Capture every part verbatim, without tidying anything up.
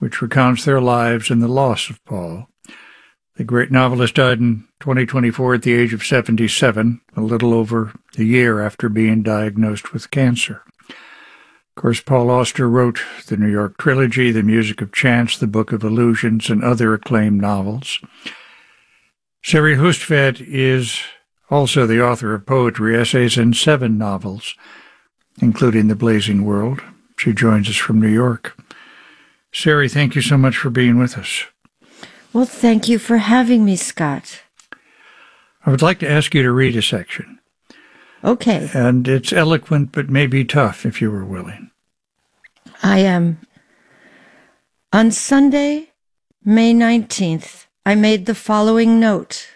which recounts their lives and the loss of Paul. The great novelist died in twenty twenty-four at the age of seventy-seven, a little over a year after being diagnosed with cancer. Of course, Paul Auster wrote the New York Trilogy, The Music of Chance, The Book of Illusions, and other acclaimed novels. Siri Hustvedt is also the author of poetry, essays, and seven novels, including The Blazing World. She joins us from New York. Siri, thank you so much for being with us. Well, thank you for having me, Scott. I would like to ask you to read a section. Okay. And it's eloquent, but maybe tough, if you were willing. I am. On Sunday, May nineteenth, I made the following note.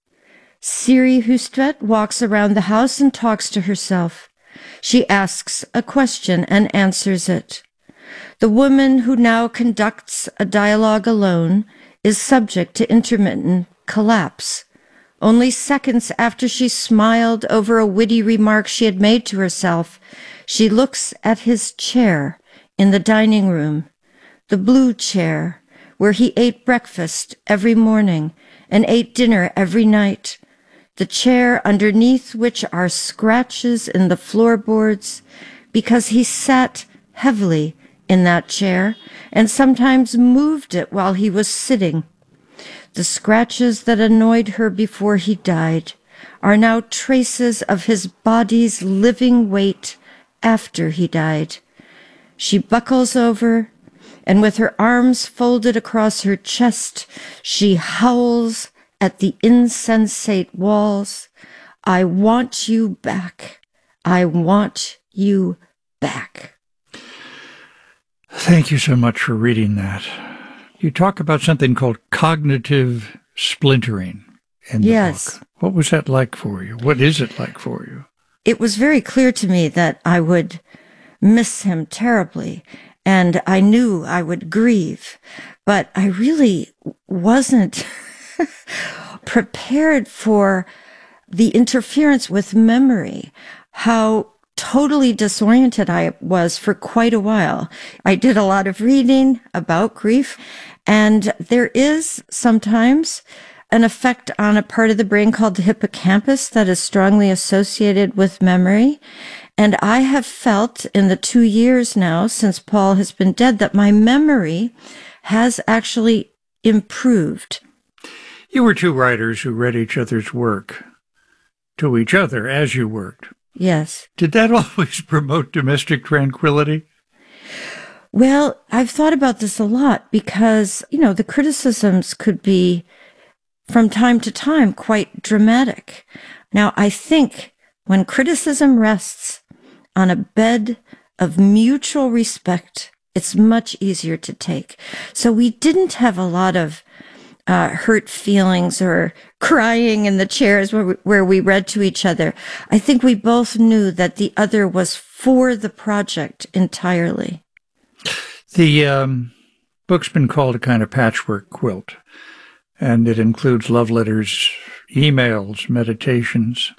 Siri Hustvedt walks around the house and talks to herself. She asks a question and answers it. The woman who now conducts a dialogue alone is subject to intermittent collapse. Only seconds after she smiled over a witty remark she had made to herself, she looks at his chair in the dining room, the blue chair where he ate breakfast every morning and ate dinner every night, the chair underneath which are scratches in the floorboards because he sat heavily in that chair and sometimes moved it while he was sitting. The scratches that annoyed her before he died are now traces of his body's living weight after he died. She buckles over, and with her arms folded across her chest, she howls at the insensate walls. I want you back. I want you back. Thank you so much for reading that. You talk about something called cognitive splintering in the yes. book. What was that like for you? What is it like for you? It was very clear to me that I would miss him terribly, and I knew I would grieve, but I really wasn't prepared for the interference with memory, how totally disoriented I was for quite a while. I did a lot of reading about grief, and there is sometimes an effect on a part of the brain called the hippocampus that is strongly associated with memory. And I have felt in the two years now since Paul has been dead that my memory has actually improved. You were two writers who read each other's work to each other as you worked. Yes. Did that always promote domestic tranquility? Well, I've thought about this a lot because, you know, the criticisms could be from time to time quite dramatic. Now, I think when criticism rests on a bed of mutual respect, it's much easier to take. So we didn't have a lot of Uh, hurt feelings or crying in the chairs where we, where we read to each other. I think we both knew that the other was for the project entirely. The um, book's been called a kind of patchwork quilt, and it includes love letters, emails, meditations.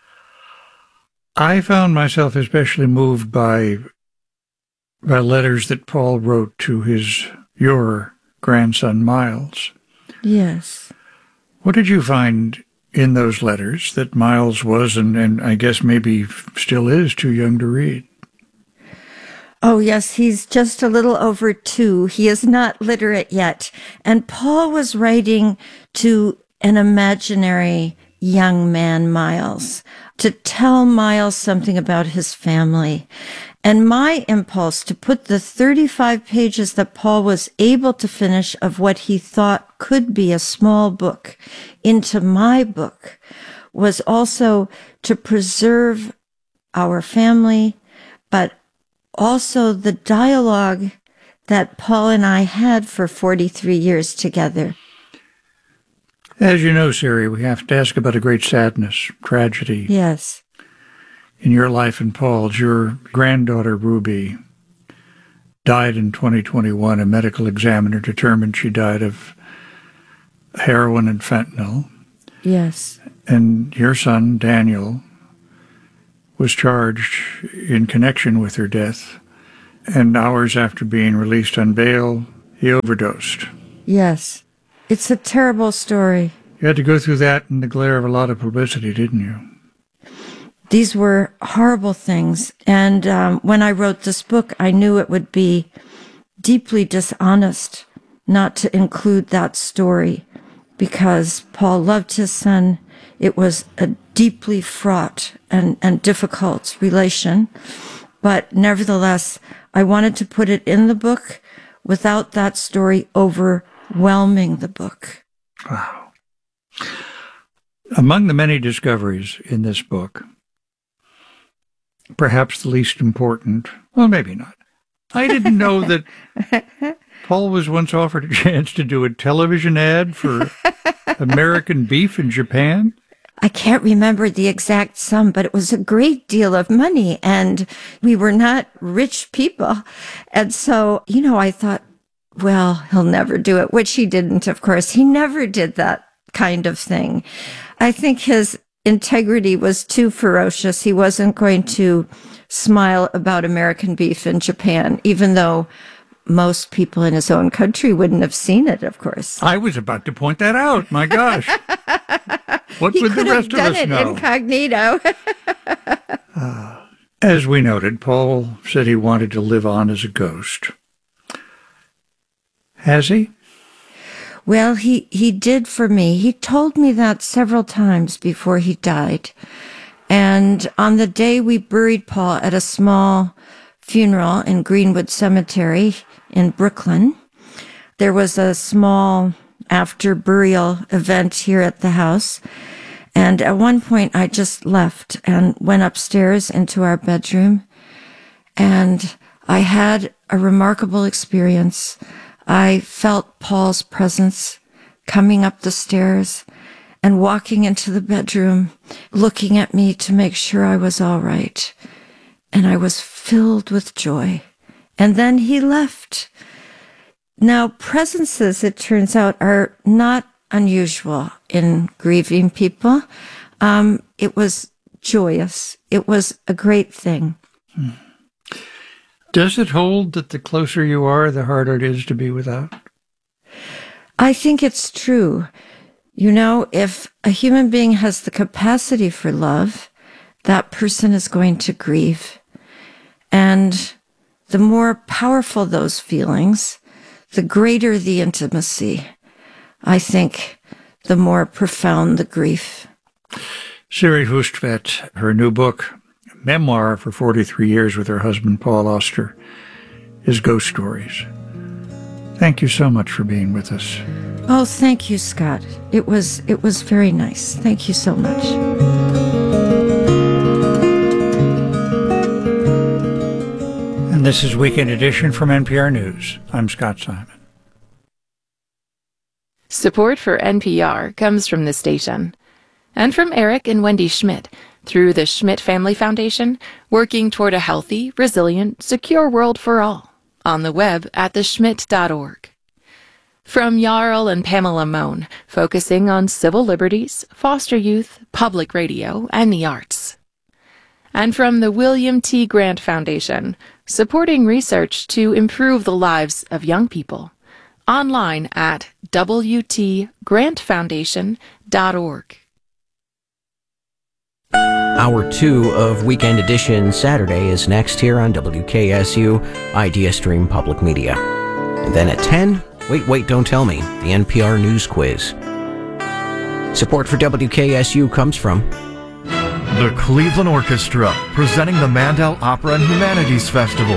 I found myself especially moved by, by letters that Paul wrote to his, your grandson, Miles. Yes. What did you find in those letters that Miles was, and, and I guess maybe still is, too young to read? Oh, yes, he's just a little over two. He is not literate yet. And Paul was writing to an imaginary young man, Miles, to tell Miles something about his family. And my impulse to put the thirty-five pages that Paul was able to finish of what he thought could be a small book into my book was also to preserve our family, but also the dialogue that Paul and I had for forty-three years together. As you know, Siri, we have to ask about a great sadness, tragedy. Yes. In your life and Paul's. Your granddaughter, Ruby, died in twenty twenty-one. A medical examiner determined she died of heroin and fentanyl. Yes. And your son, Daniel, was charged in connection with her death. And hours after being released on bail, He overdosed. Yes. It's a terrible story. You had to go through that in the glare of a lot of publicity, didn't you? These were horrible things. And um, when I wrote this book, I knew it would be deeply dishonest not to include that story, because Paul loved his son. It was a deeply fraught and, and difficult relation. But nevertheless, I wanted to put it in the book without that story overwhelming the book. Wow. Among the many discoveries in this book, perhaps the least important, well, maybe not. I didn't know that Paul was once offered a chance to do a television ad for American beef in Japan. I can't remember the exact sum, but it was a great deal of money, and we were not rich people. And so, you know, I thought, well, he'll never do it, which he didn't, of course. He never did that kind of thing. I think his integrity was too ferocious. He wasn't going to smile about American beef in Japan, even though most people in his own country wouldn't have seen it, of course. I was about to point that out. My gosh. What he would the rest of us know? He could have done it incognito. uh, as we noted, Paul said he wanted to live on as a ghost. Has he? Well, he, he did for me. He told me that several times before he died. And on the day we buried Paul at a small funeral in Greenwood Cemetery in Brooklyn, there was a small after burial event here at the house. And at one point I just left and went upstairs into our bedroom. And I had a remarkable experience. I felt Paul's presence coming up the stairs and walking into the bedroom, looking at me to make sure I was all right. And I was filled with joy. And then he left. Now, presences, it turns out, are not unusual in grieving people. Um, it was joyous. It was a great thing. Hmm. Does it hold that the closer you are, the harder it is to be without? I think it's true. You know, if a human being has the capacity for love, that person is going to grieve. And the more powerful those feelings, the greater the intimacy. I think the more profound the grief. Siri Hustvedt, her new book, memoir for forty-three years with her husband, Paul Auster, is Ghost Stories. Thank you so much for being with us. Oh, thank you, Scott. It was, it was very nice. Thank you so much. And this is Weekend Edition from N P R News. I'm Scott Simon. Support for N P R comes from this station and from Eric and Wendy Schmidt through the Schmidt Family Foundation, working toward a healthy, resilient, secure world for all. On the web at the schmidt dot org. From Jarl and Pamela Mohn, focusing on civil liberties, foster youth, public radio, and the arts. And from the William T. Grant Foundation, supporting research to improve the lives of young people. Online at w t grant foundation dot org. Hour two of Weekend Edition Saturday is next here on W K S U Idea Stream Public Media. And then at ten, wait, wait, don't tell me, the N P R News Quiz. Support for W K S U comes from the Cleveland Orchestra, presenting the Mandel Opera and Humanities Festival.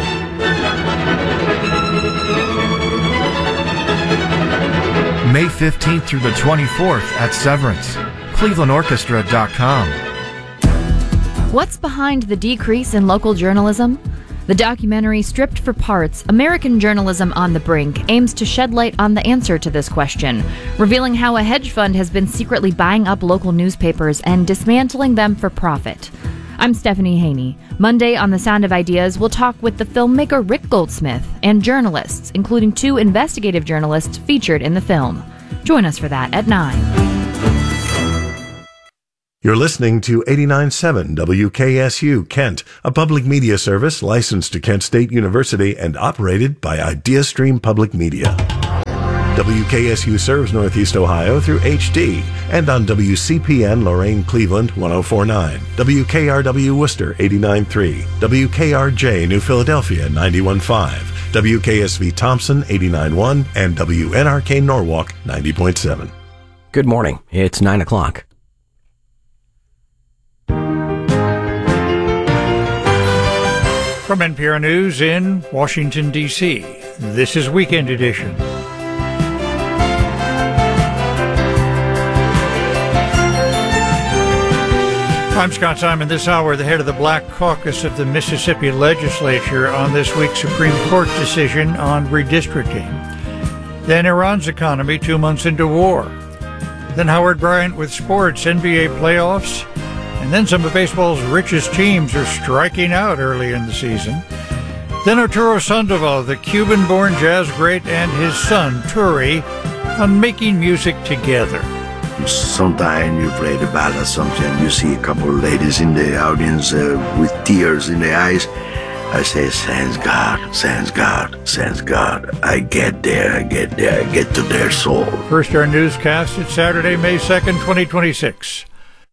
May fifteenth through the twenty-fourth at Severance. cleveland orchestra dot com. What's behind the decrease in local journalism? The documentary Stripped for Parts, American Journalism on the Brink, aims to shed light on the answer to this question, revealing how a hedge fund has been secretly buying up local newspapers and dismantling them for profit. I'm Stephanie Haney. Monday on The Sound of Ideas, we'll talk with the filmmaker Rick Goldsmith and journalists, including two investigative journalists featured in the film. Join us for that at nine. You're listening to eighty-nine point seven W K S U Kent, a public media service licensed to Kent State University and operated by IdeaStream Public Media. W K S U serves Northeast Ohio through H D and on W C P N Lorain Cleveland one oh four point nine, W K R W Worcester eighty-nine point three, W K R J New Philadelphia ninety-one point five, W K S V Thompson eighty-nine point one, and W N R K Norwalk ninety point seven. Good morning. It's nine o'clock. From N P R News in Washington, D C, this is Weekend Edition. I'm Scott Simon. This hour, the head of the Black Caucus of the Mississippi Legislature on this week's Supreme Court decision on redistricting. Then Iran's economy two months into war. Then Howard Bryant with sports, N B A playoffs. And then some of baseball's richest teams are striking out early in the season. Then Arturo Sandoval, the Cuban-born jazz great, and his son, Turi, on making music together. Sometimes you play the ballad, sometimes you see a couple of ladies in the audience uh, with tears in the eyes. I say, thanks God, thanks God, thanks God. I get there, I get there, I get to their soul. First, our newscast. It's Saturday, May second, twenty twenty-six.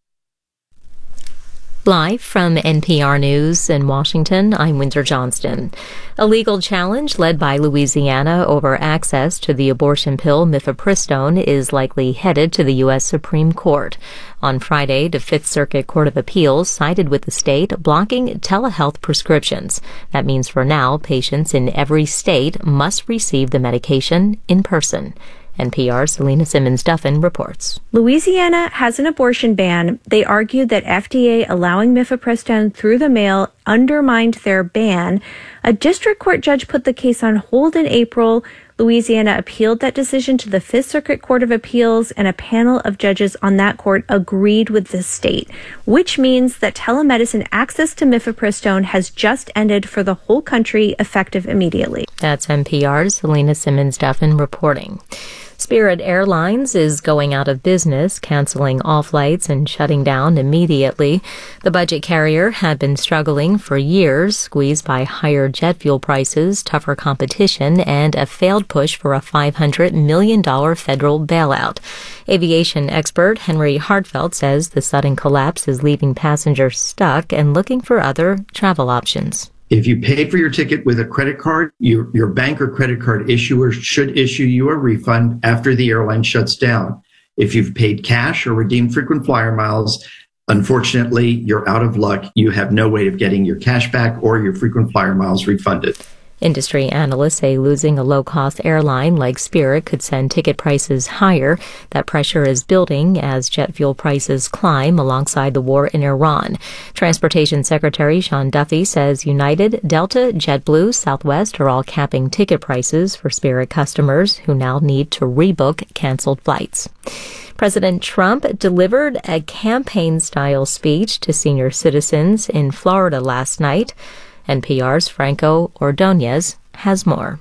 Live from N P R News in Washington, I'm Winter Johnston. A legal challenge led by Louisiana over access to the abortion pill mifepristone is likely headed to the U S Supreme Court. On Friday, the Fifth Circuit Court of Appeals sided with the state, blocking telehealth prescriptions. That means for now, patients in every state must receive the medication in person. N P R's Selena Simmons-Duffin reports. Louisiana has an abortion ban. They argued that F D A allowing mifepristone through the mail undermined their ban. A district court judge put the case on hold in April. Louisiana appealed that decision to the Fifth Circuit Court of Appeals, and a panel of judges on that court agreed with the state, which means that telemedicine access to mifepristone has just ended for the whole country, effective immediately. That's N P R's Selena Simmons-Duffin reporting. Spirit Airlines is going out of business, canceling all flights and shutting down immediately. The budget carrier had been struggling for years, squeezed by higher jet fuel prices, tougher competition, and a failed push for a five hundred million dollars federal bailout. Aviation expert Henry Hartfeld says the sudden collapse is leaving passengers stuck and looking for other travel options. If you paid for your ticket with a credit card, your, your bank or credit card issuer should issue you a refund after the airline shuts down. If you've paid cash or redeemed frequent flyer miles, unfortunately, you're out of luck. You have no way of getting your cash back or your frequent flyer miles refunded. Industry analysts say losing a low-cost airline like Spirit could send ticket prices higher. That pressure is building as jet fuel prices climb alongside the war in Iran. Transportation Secretary Sean Duffy says United, Delta, JetBlue, Southwest are all capping ticket prices for Spirit customers who now need to rebook canceled flights. President Trump delivered a campaign-style speech to senior citizens in Florida last night. N P R's Franco Ordonez has more.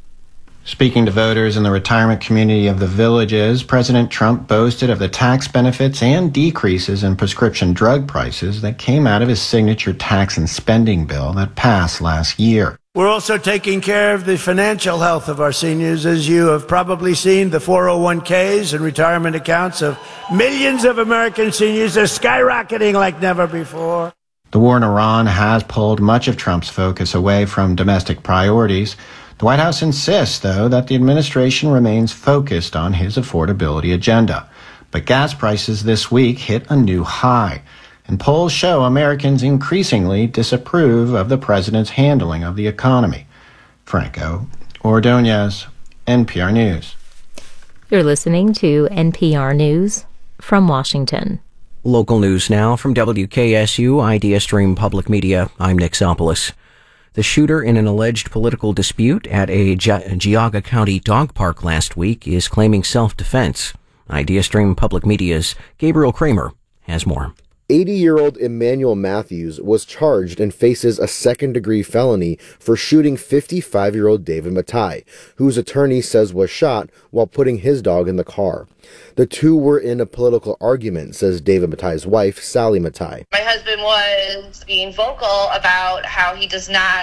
Speaking to voters in the retirement community of the Villages, President Trump boasted of the tax benefits and decreases in prescription drug prices that came out of his signature tax and spending bill that passed last year. We're also taking care of the financial health of our seniors. As you have probably seen, the four oh one k's and retirement accounts of millions of American seniors are skyrocketing like never before. The war in Iran has pulled much of Trump's focus away from domestic priorities. The White House insists, though, that the administration remains focused on his affordability agenda. But gas prices this week hit a new high, and polls show Americans increasingly disapprove of the president's handling of the economy. Franco Ordonez, N P R News. You're listening to N P R News from Washington. Local news now from W K S U Idea Stream Public Media. I'm Nick Sopolis. The shooter in an alleged political dispute at a Ge- Geauga County dog park last week is claiming self-defense. Idea Stream Public Media's Gabriel Kramer has more. eighty-year-old Emmanuel Matthews was charged and faces a second-degree felony for shooting fifty-five-year-old David Matai, whose attorney says was shot while putting his dog in the car. The two were in a political argument, says David Matai's wife, Sally Matai. My husband was being vocal about how he does not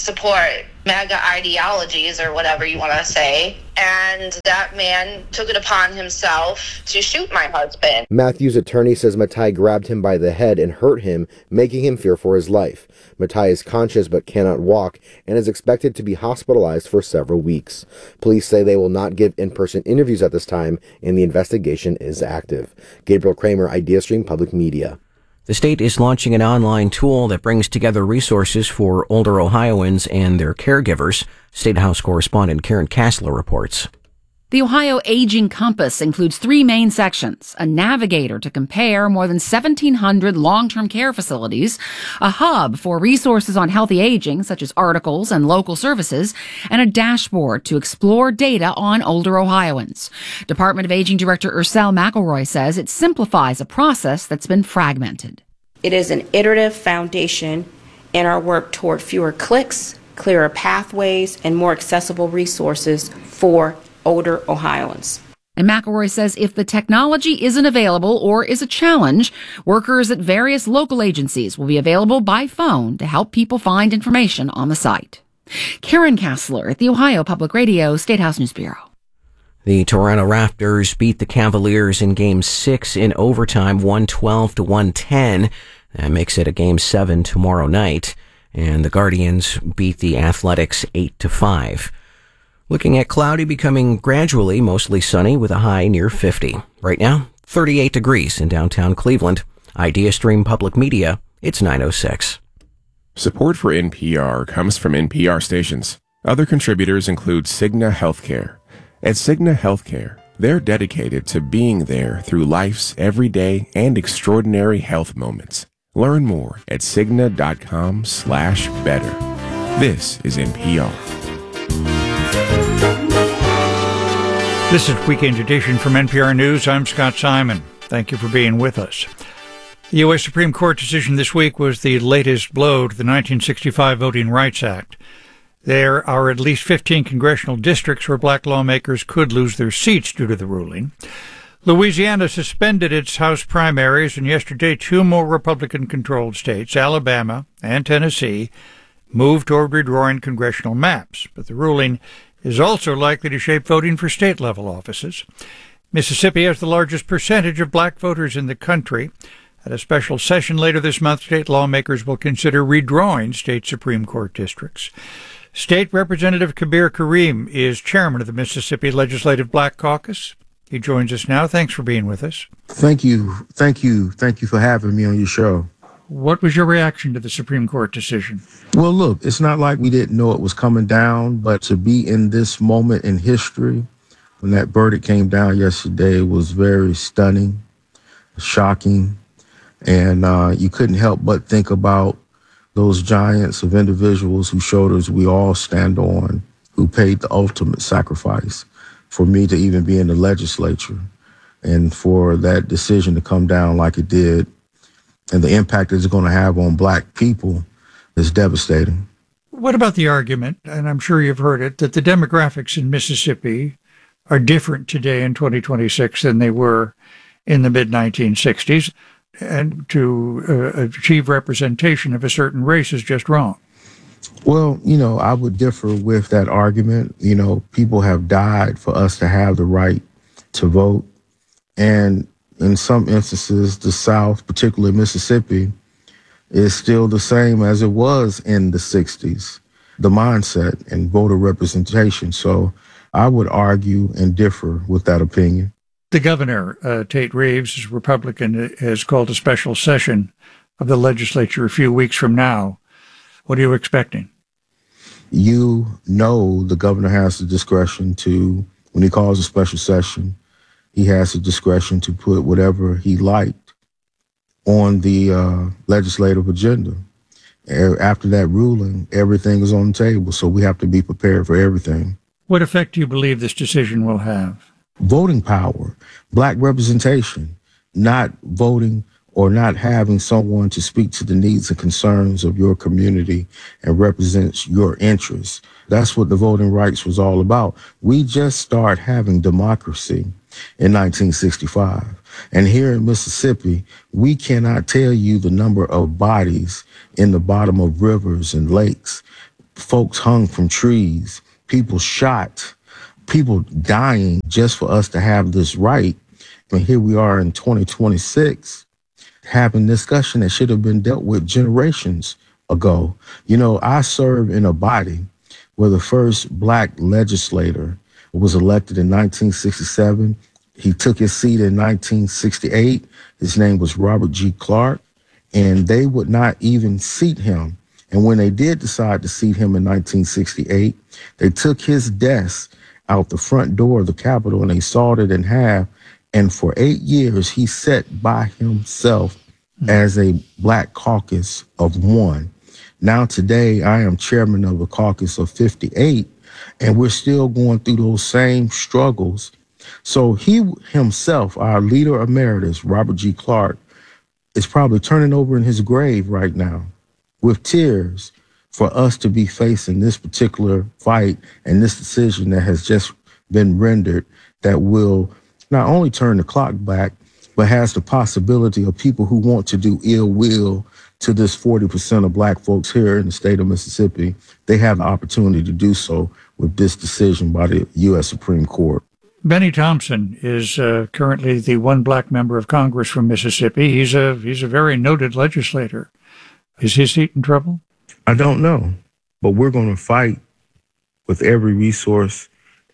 support MAGA ideologies or whatever you want to say. And that man took it upon himself to shoot my husband. Matthew's attorney says Matai grabbed him by the head and hurt him, making him fear for his life. Matai is conscious but cannot walk and is expected to be hospitalized for several weeks. Police say they will not give in-person interviews at this time, and the investigation is active. Gabriel Kramer, IdeaStream Public Media. The state is launching an online tool that brings together resources for older Ohioans and their caregivers. State House correspondent Karen Kassler reports. The Ohio Aging Compass includes three main sections: a navigator to compare more than seventeen hundred long-term care facilities, a hub for resources on healthy aging, such as articles and local services, and a dashboard to explore data on older Ohioans. Department of Aging Director Ursel McElroy says it simplifies a process that's been fragmented. It is an iterative foundation in our work toward fewer clicks, clearer pathways, and more accessible resources for older Ohioans. And McElroy says if the technology isn't available or is a challenge, workers at various local agencies will be available by phone to help people find information on the site. Karen Kassler at the Ohio Public Radio State House News Bureau. The Toronto Raptors beat the Cavaliers in Game six in overtime, one twelve to one ten. That makes it a Game seven tomorrow night. And the Guardians beat the Athletics eight to five. Looking at cloudy, becoming gradually mostly sunny with a high near fifty. Right now, thirty-eight degrees in downtown Cleveland. IdeaStream Public Media, it's nine oh six. Support for N P R comes from N P R stations. Other contributors include Cigna Healthcare. At Cigna Healthcare, they're dedicated to being there through life's everyday and extraordinary health moments. Learn more at Cigna.com slash better. This is N P R. This is Weekend Edition from N P R News. I'm Scott Simon. Thank you for being with us. The U S Supreme Court decision this week was the latest blow to the nineteen sixty-five Voting Rights Act. There are at least fifteen congressional districts where black lawmakers could lose their seats due to the ruling. Louisiana suspended its House primaries, and yesterday two more Republican-controlled states, Alabama and Tennessee, moved toward redrawing congressional maps. But the ruling is also likely to shape voting for state-level offices. Mississippi has the largest percentage of black voters in the country. At a special session later this month, state lawmakers will consider redrawing state Supreme Court districts. State Representative Kabir Karim is chairman of the Mississippi Legislative Black Caucus. He joins us now. Thanks for being with us. Thank you. Thank you. Thank you for having me on your show. What was your reaction to the Supreme Court decision? Well, look, it's not like we didn't know it was coming down, but to be in this moment in history, when that verdict came down yesterday, was very stunning, shocking, and uh, you couldn't help but think about those giants of individuals whose shoulders we all stand on, who paid the ultimate sacrifice for me to even be in the legislature, and for that decision to come down like it did, and the impact it's going to have on black people is devastating. What about the argument, and I'm sure you've heard it, that the demographics in Mississippi are different today in twenty twenty-six than they were in the mid nineteen sixties, and to uh, achieve representation of a certain race is just wrong? Well, you know, I would differ with that argument. You know, people have died for us to have the right to vote. And in some instances, the South, particularly Mississippi, is still the same as it was in the sixties, the mindset and voter representation. So I would argue and differ with that opinion. The governor, uh, Tate Reeves, is Republican, has called a special session of the legislature a few weeks from now. What are you expecting? You know the governor has the discretion to, when he calls a special session, he has the discretion to put whatever he liked on the uh, legislative agenda. After that ruling, everything is on the table, so we have to be prepared for everything. What effect do you believe this decision will have? Voting power, black representation, not voting or not having someone to speak to the needs and concerns of your community and represents your interests. That's what the voting rights was all about. We just started having democracy in nineteen sixty-five. And here in Mississippi, we cannot tell you the number of bodies in the bottom of rivers and lakes folks hung from trees, people shot, people dying just for us to have this right. And here we are in twenty twenty-six having discussion that should have been dealt with generations ago. You know, I serve in a body where the first black legislator was elected in nineteen sixty-seven. He took his seat in nineteen sixty-eight. His name was Robert G. Clark, and they would not even seat him. And when they did decide to seat him in nineteen sixty-eight, they took his desk out the front door of the Capitol and they sawed it in half. And for eight years, he sat by himself as a black caucus of one. Now today, I am chairman of a caucus of fifty-eight, and we're still going through those same struggles. So he himself, our leader emeritus, Robert G. Clark, is probably turning over in his grave right now with tears for us to be facing this particular fight and this decision that has just been rendered that will not only turn the clock back, but has the possibility of people who want to do ill will to this forty percent of black folks here in the state of Mississippi. They have the opportunity to do so with this decision by the U S Supreme Court. Benny Thompson is uh, currently the one black member of Congress from Mississippi. He's a he's a very noted legislator. Is his seat in trouble? I don't know, but we're going to fight with every resource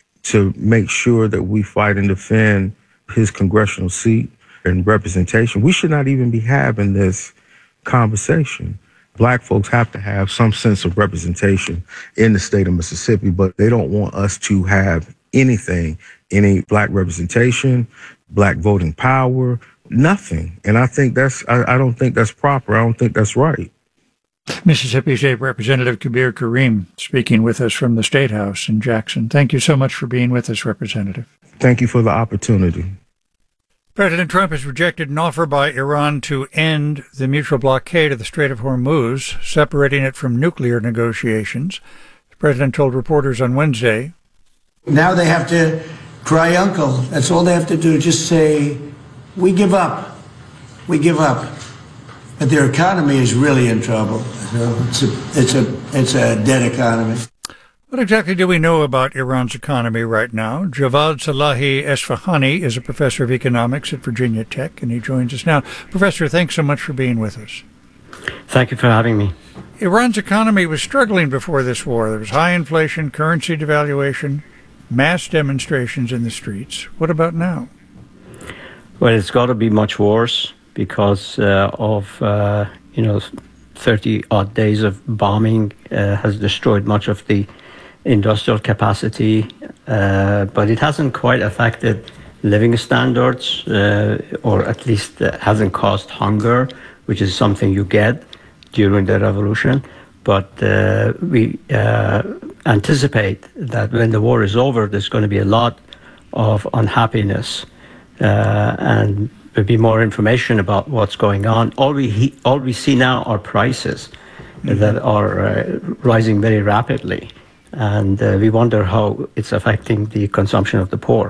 to make sure that we fight and defend his congressional seat and representation. We should not even be having this conversation. Black folks have to have some sense of representation in the state of Mississippi, but they don't want us to have anything, any black representation, black voting power, nothing. And I think that's, I, I don't think that's proper. I don't think that's right. Mississippi State Representative Kabir Kareem speaking with us from the State House in Jackson. Thank you so much for being with us, Representative. Thank you for the opportunity. President Trump has rejected an offer by Iran to end the mutual blockade of the Strait of Hormuz, separating it from nuclear negotiations. The president told reporters on Wednesday, now they have to cry uncle. That's all they have to do. Just say, we give up. We give up. But their economy is really in trouble. It's a, it's a, it's a dead economy. What exactly do we know about Iran's economy right now? Javad Salahi Esfahani is a professor of economics at Virginia Tech, and he joins us now. Professor, thanks so much for being with us. Thank you for having me. Iran's economy was struggling before this war. There was high inflation, currency devaluation, mass demonstrations in the streets. What about now? Well, it's got to be much worse because uh, of, uh, you know, thirty odd days of bombing uh, has destroyed much of the industrial capacity, uh, but it hasn't quite affected living standards, uh, or at least uh, hasn't caused hunger, which is something you get during the revolution. But uh, we uh, anticipate that when the war is over, there's going to be a lot of unhappiness, uh, and there'll be more information about what's going on. All we he- all we see now are prices mm-hmm. that are uh, rising very rapidly, and uh, we wonder how it's affecting the consumption of the poor.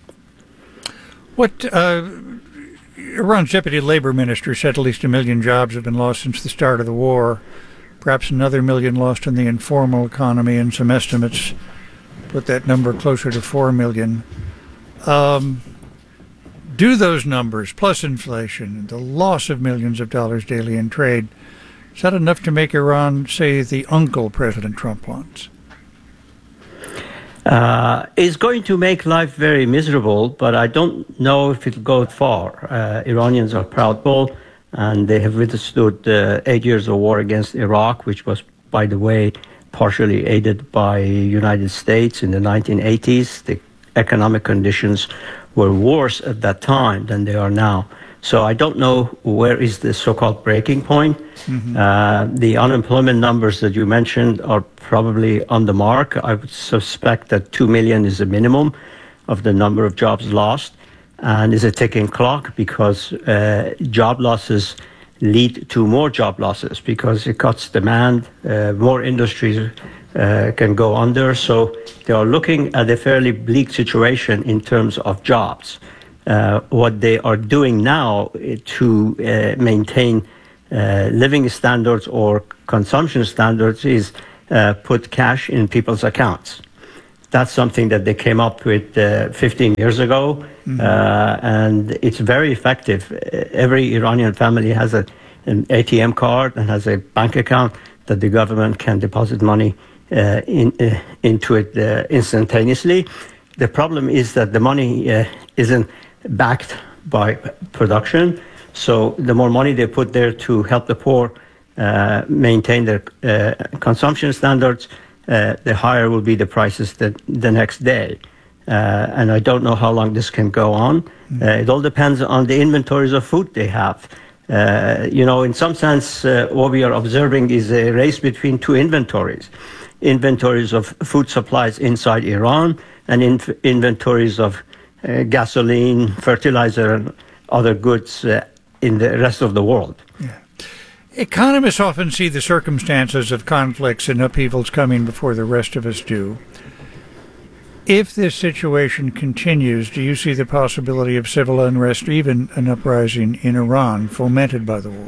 What uh, Iran's deputy labor minister said at least a million jobs have been lost since the start of the war, perhaps another million lost in the informal economy, and some estimates put that number closer to four million. Um, do those numbers, plus inflation, the loss of millions of dollars daily in trade, is that enough to make Iran, say, the uncle President Trump wants? Uh, it's going to make life very miserable, but I don't know if it'll go far. Uh, Iranians are proud people, and they have withstood uh, eight years of war against Iraq, which was, by the way, partially aided by the United States in the nineteen eighties. The economic conditions were worse at that time than they are now. So I don't know where is the so-called breaking point. Mm-hmm. Uh, the unemployment numbers that you mentioned are probably on the mark. I would suspect that two million is the minimum of the number of jobs lost, and is a ticking clock because uh, job losses lead to more job losses because it cuts demand, uh, more industries uh, can go under. So they are looking at a fairly bleak situation in terms of jobs. Uh, what they are doing now to uh, maintain uh, living standards or consumption standards is uh, put cash in people's accounts. That's something that they came up with uh, fifteen years ago, mm-hmm. uh, and it's very effective. Every Iranian family has a, an A T M card and has a bank account that the government can deposit money uh, in, uh, into it uh, instantaneously. The problem is that the money uh, isn't backed by production, so the more money they put there to help the poor uh, maintain their uh, consumption standards, Uh, the higher will be the prices the, the next day. Uh, and I don't know how long this can go on. Uh, it all depends on the inventories of food they have. Uh, you know, in some sense, uh, what we are observing is a race between two inventories. Inventories of food supplies inside Iran and in- inventories of uh, gasoline, fertilizer, and other goods uh, in the rest of the world. Yeah. Economists often see the circumstances of conflicts and upheavals coming before the rest of us do. If this situation continues, do you see the possibility of civil unrest or even an uprising in Iran fomented by the war?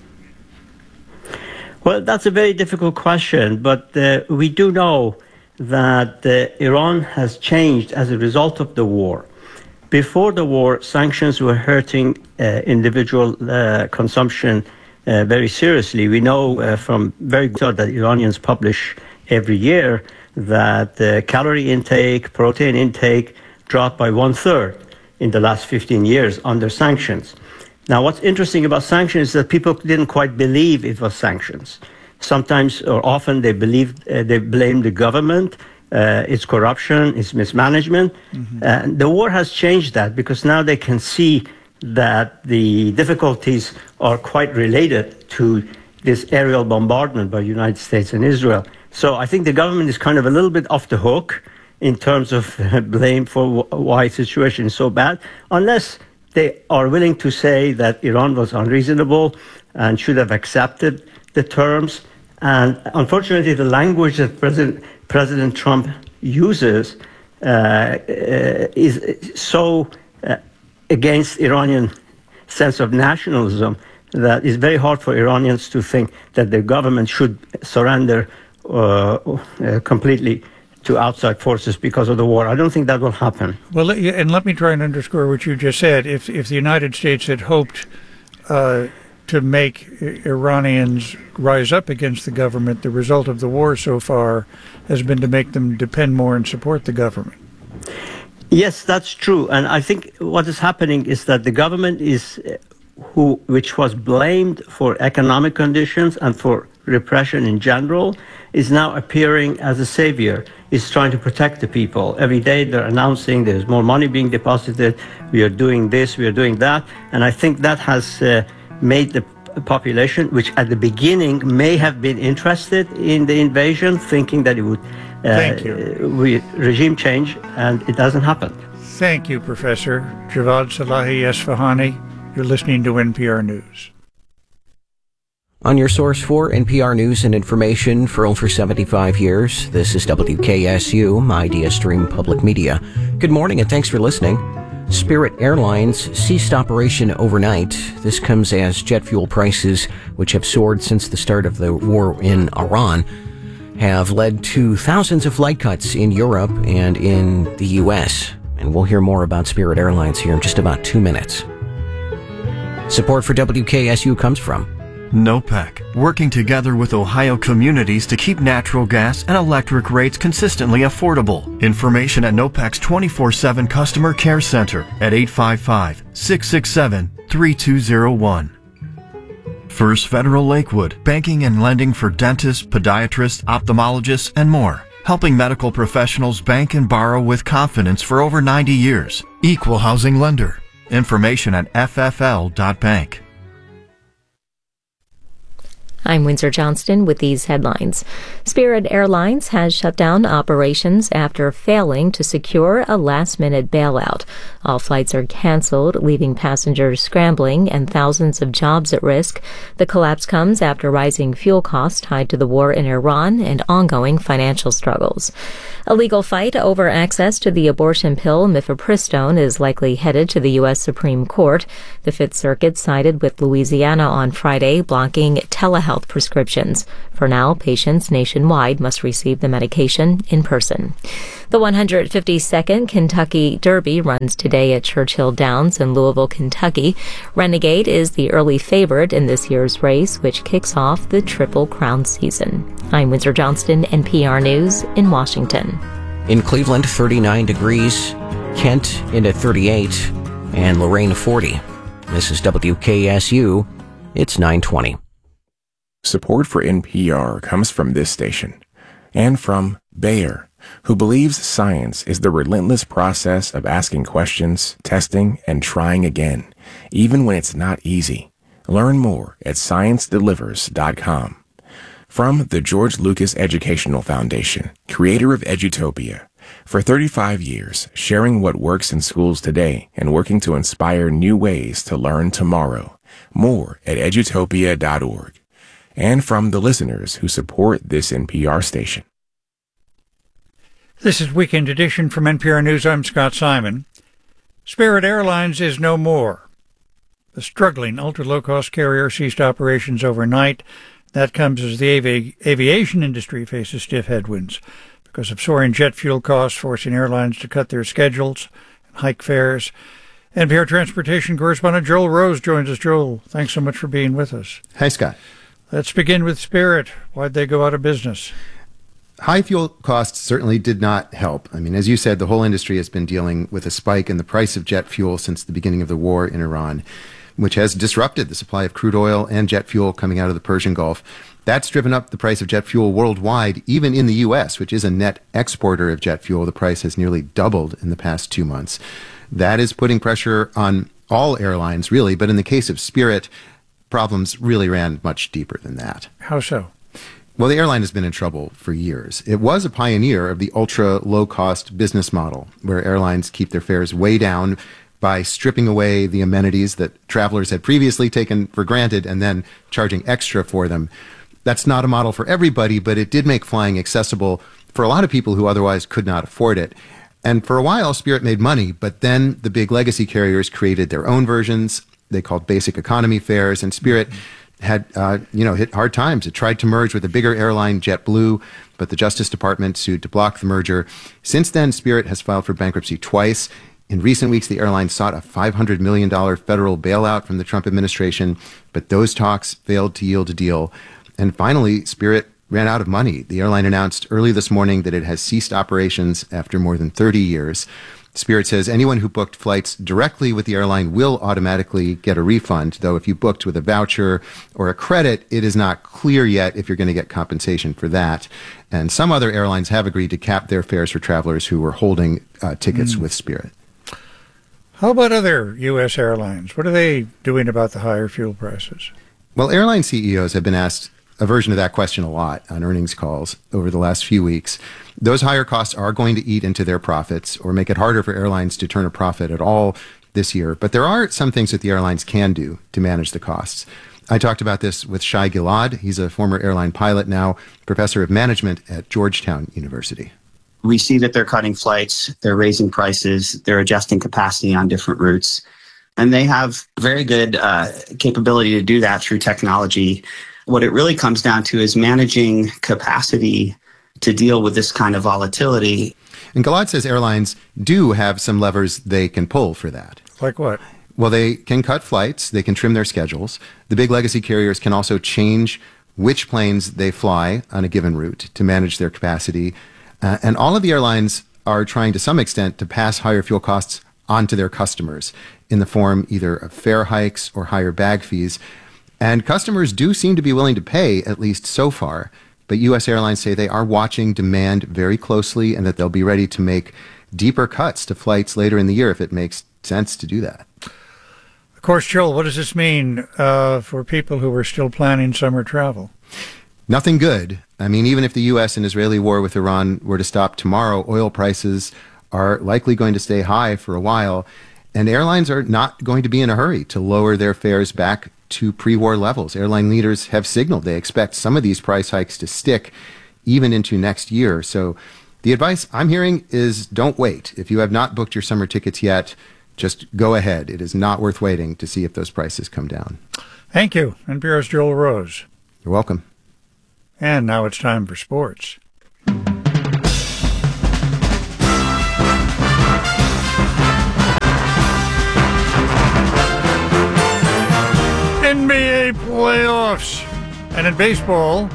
Well, that's a very difficult question, but uh, we do know that uh, Iran has changed as a result of the war. Before the war, sanctions were hurting uh, individual uh, consumption Uh, very seriously. We know uh, from very good that Iranians publish every year that uh, calorie intake, protein intake dropped by one third in the last fifteen years under sanctions. Now, what's interesting about sanctions is that people didn't quite believe it was sanctions. Sometimes or often they believed, uh, they blamed the government, uh, its corruption, its mismanagement. Mm-hmm. Uh, the war has changed that because now they can see that the difficulties are quite related to this aerial bombardment by the United States and Israel. So I think the government is kind of a little bit off the hook in terms of blame for why the situation is so bad, unless they are willing to say that Iran was unreasonable and should have accepted the terms. And unfortunately, the language that President, President Trump uses uh, uh, is so uh, against Iranian sense of nationalism that it's very hard for Iranians to think that the government should surrender uh, uh, completely to outside forces because of the war. I don't think that will happen. Well, and let me try and underscore what you just said. If if the United States had hoped uh, to make Iranians rise up against the government, the result of the war so far has been to make them depend more and support the government. Yes, that's true. And I think what is happening is that the government is, who, which was blamed for economic conditions and for repression in general, is now appearing as a savior, is trying to protect the people. Every day they're announcing there's more money being deposited, we are doing this, we are doing that. And I think that has uh, made the population, which at the beginning may have been interested in the invasion, thinking that it would Uh, Thank you. We, regime change, and it doesn't happen. Thank you, Professor Javad Salahi Esfahani. You're listening to N P R News. On your source for N P R News and information for over seventy-five years, this is W K S U, Idea Stream Public Media. Good morning and thanks for listening. Spirit Airlines ceased operation overnight. This comes as jet fuel prices, which have soared since the start of the war in Iran, have led to thousands of flight cuts in Europe and in the U S. And we'll hear more about Spirit Airlines here in just about two minutes. Support for W K S U comes from NOPEC, working together with Ohio communities to keep natural gas and electric rates consistently affordable. Information at NOPEC's twenty-four seven Customer Care Center at eight five five, six six seven, three two zero one. First Federal Lakewood, banking and lending for dentists, podiatrists, ophthalmologists, and more. Helping medical professionals bank and borrow with confidence for over ninety years. Equal housing lender. Information at f f l dot bank. I'm Windsor Johnston with these headlines. Spirit Airlines has shut down operations after failing to secure a last-minute bailout. All flights are canceled, leaving passengers scrambling and thousands of jobs at risk. The collapse comes after rising fuel costs tied to the war in Iran and ongoing financial struggles. A legal fight over access to the abortion pill mifepristone is likely headed to the U S Supreme Court. The Fifth Circuit sided with Louisiana on Friday, blocking telehealth telehealth prescriptions. For now, patients nationwide must receive the medication in person. The one hundred fifty-second Kentucky Derby runs today at Churchill Downs in Louisville, Kentucky. Renegade is the early favorite in this year's race, which kicks off the Triple Crown season. I'm Windsor Johnston, N P R News in Washington. In Cleveland, thirty-nine degrees, Kent into thirty-eight, and Lorraine forty. This is W K S U. It's nine twenty. Support for N P R comes from this station and from Bayer, who believes science is the relentless process of asking questions, testing, and trying again, even when it's not easy. Learn more at science delivers dot com. From the George Lucas Educational Foundation, creator of Edutopia, for thirty-five years, sharing what works in schools today and working to inspire new ways to learn tomorrow. More at edutopia dot org. And from the listeners who support this N P R station. This is Weekend Edition from N P R News. I'm Scott Simon. Spirit Airlines is no more. The struggling ultra-low-cost carrier ceased operations overnight. That comes as the avi- aviation industry faces stiff headwinds because of soaring jet fuel costs, forcing airlines to cut their schedules and hike fares. N P R transportation correspondent Joel Rose joins us. Joel, thanks so much for being with us. Hi, Scott. Let's begin with Spirit. Why'd they go out of business? High fuel costs certainly did not help. I mean, as you said, the whole industry has been dealing with a spike in the price of jet fuel since the beginning of the war in Iran, which has disrupted the supply of crude oil and jet fuel coming out of the Persian Gulf. That's driven up the price of jet fuel worldwide, even in the U S, which is a net exporter of jet fuel. The price has nearly doubled in the past two months. That is putting pressure on all airlines, really, but in the case of Spirit, problems really ran much deeper than that. How so? Well, the airline has been in trouble for years. It was a pioneer of the ultra-low-cost business model, where airlines keep their fares way down by stripping away the amenities that travelers had previously taken for granted and then charging extra for them. That's not a model for everybody, but it did make flying accessible for a lot of people who otherwise could not afford it. And for a while, Spirit made money, but then the big legacy carriers created their own versions. They called basic economy fares, and Spirit had, uh, you know, hit hard times. It tried to merge with a bigger airline, JetBlue, but the Justice Department sued to block the merger. Since then, Spirit has filed for bankruptcy twice. In recent weeks, the airline sought a five hundred million dollars federal bailout from the Trump administration, but those talks failed to yield a deal. And finally, Spirit ran out of money. The airline announced early this morning that it has ceased operations after more than thirty years. Spirit says anyone who booked flights directly with the airline will automatically get a refund, though if you booked with a voucher or a credit, it is not clear yet if you're going to get compensation for that. And some other airlines have agreed to cap their fares for travelers who were holding uh, tickets mm. with Spirit. How about other U S airlines? What are they doing about the higher fuel prices? Well, airline C E Os have been asked a version of that question a lot on earnings calls over the last few weeks. Those higher costs are going to eat into their profits or make it harder for airlines to turn a profit at all this year. But there are some things that the airlines can do to manage the costs. I talked about this with Shai Gilad. He's a former airline pilot, now professor of management at Georgetown University. We see that they're cutting flights, they're raising prices, they're adjusting capacity on different routes. And they have very good uh, capability to do that through technology. What it really comes down to is managing capacity to deal with this kind of volatility. And Gilad says airlines do have some levers they can pull for that. Like what? Well, they can cut flights, they can trim their schedules. The big legacy carriers can also change which planes they fly on a given route to manage their capacity. Uh, and all of the airlines are trying to some extent to pass higher fuel costs onto their customers in the form either of fare hikes or higher bag fees. And customers do seem to be willing to pay, at least so far. But U S airlines say they are watching demand very closely and that they'll be ready to make deeper cuts to flights later in the year if it makes sense to do that. Of course, Joel, what does this mean uh, for people who are still planning summer travel? Nothing good. I mean, even if the U S and Israeli war with Iran were to stop tomorrow, oil prices are likely going to stay high for a while. And airlines are not going to be in a hurry to lower their fares back to pre-war levels. Airline leaders have signaled they expect some of these price hikes to stick even into next year. So the advice I'm hearing is don't wait. If you have not booked your summer tickets yet, just go ahead. It is not worth waiting to see if those prices come down. Thank you. N P R's Joel Rose. You're welcome. And now it's time for sports. N B A playoffs. And in baseball,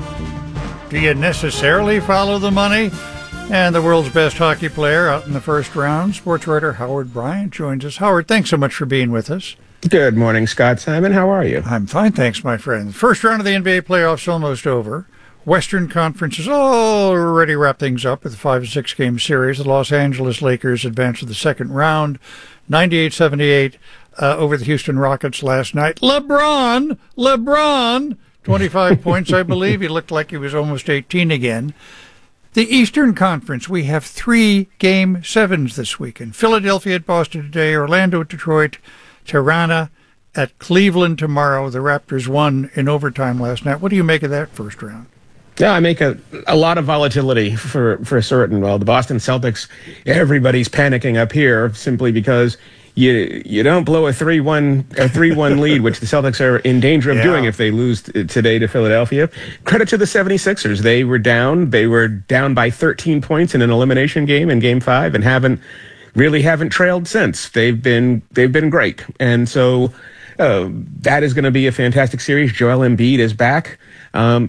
do you necessarily follow the money? And the world's best hockey player out in the first round, sports writer Howard Bryant, joins us. Howard, thanks so much for being with us. Good morning, Scott Simon. How are you? I'm fine, thanks, my friend. First round of the N B A playoffs almost over. Western Conference has already wrapped things up with a five- and six-game series. The Los Angeles Lakers advanced to the second round, ninety-eight seventy-eight uh, over the Houston Rockets last night. LeBron, LeBron, twenty-five points, I believe. He looked like he was almost eighteen again. The Eastern Conference, we have three Game sevens this weekend. Philadelphia at Boston today, Orlando at Detroit, Tirana at Cleveland tomorrow. The Raptors won in overtime last night. What do you make of that first round? Yeah, I make a, a lot of volatility for, for certain. Well, the Boston Celtics, everybody's panicking up here simply because you you don't blow a three one a three one lead, which the Celtics are in danger of yeah. doing if they lose t- today to Philadelphia. Credit to the seventy-sixers. They were down. They were down by thirteen points in an elimination game in Game five and haven't really haven't trailed since. They've been they've been great. And so uh, that is going to be a fantastic series. Joel Embiid is back. Um,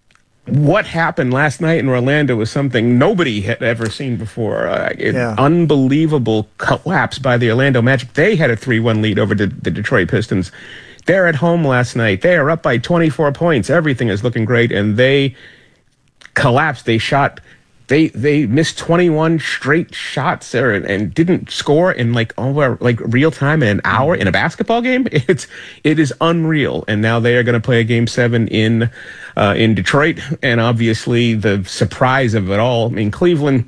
What happened last night in Orlando was something nobody had ever seen before. Uh, it, yeah. Unbelievable collapse by the Orlando Magic. They had a three one lead over the, the Detroit Pistons. They're at home last night. They are up by twenty-four points. Everything is looking great, and they collapsed. They shot... They they missed twenty-one straight shots there and, and didn't score in like over like real time in an hour in a basketball game. It's it is unreal. And now they are going to play a game seven in uh, in Detroit. And obviously the surprise of it all. I mean, Cleveland,